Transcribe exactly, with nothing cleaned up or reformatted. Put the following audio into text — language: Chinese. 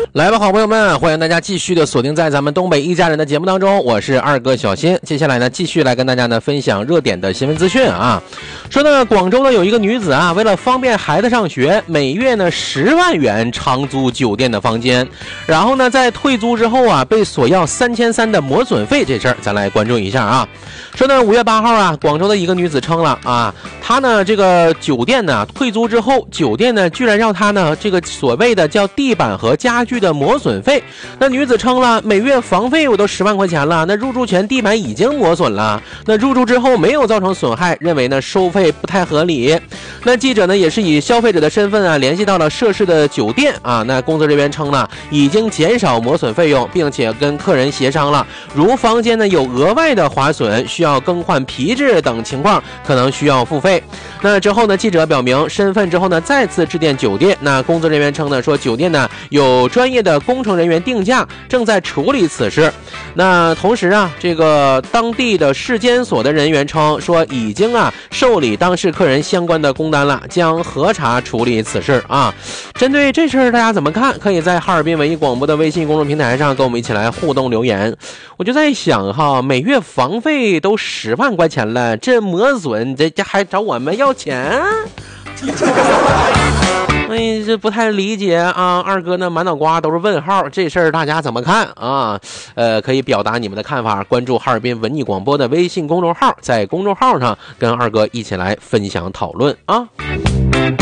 来吧，好朋友们，欢迎大家继续的锁定在咱们东北一家人的节目当中，我是二哥小新。接下来呢，继续来跟大家呢分享热点的新闻资讯啊。说呢，广州呢有一个女子啊，为了方便孩子上学，每月呢十万元长租酒店的房间，然后呢在退租之后啊，被索要三千三的磨损费，这事儿咱来关注一下啊。说呢，五月八号啊，广州的一个女子称了啊，她呢这个酒店呢退租之后，酒店呢居然让她呢这个所谓的叫地板和家具的磨损费。那女子称了，每月房费我都十万块钱了，那入住前地板已经磨损了，那入住之后没有造成损害，认为呢收费不太合理。那记者呢也是以消费者的身份啊联系到了涉事的酒店啊，那工作人员称呢已经减少磨损费用，并且跟客人协商了，如房间呢有额外的划损，需要更换皮质等情况，可能需要付费。那之后呢，记者表明身份之后呢，再次致电酒店。那工作人员称呢，说酒店呢有专业的工程人员定价，正在处理此事。那同时啊，这个当地的市监所的人员称说，已经啊受理当事客人相关的工单了，将核查处理此事啊。针对这事儿，大家怎么看？可以在哈尔滨文艺广播的微信公众平台上跟我们一起来互动留言。我就在想哈，每月房费都十万块钱了，这磨损这这还找我们要钱？哎，这不太理解啊！二哥呢满脑瓜都是问号，这事儿大家怎么看啊？呃，可以表达你们的看法，关注哈尔滨文艺广播的微信公众号，在公众号上跟二哥一起来分享讨论啊。